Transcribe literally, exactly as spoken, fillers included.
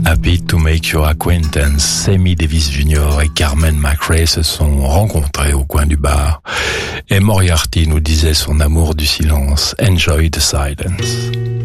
Happy to make your acquaintance. Sammy Davis junior et Carmen McRae se sont rencontrés au coin du bar. Et Moriarty nous disait son amour du silence. Enjoy the silence.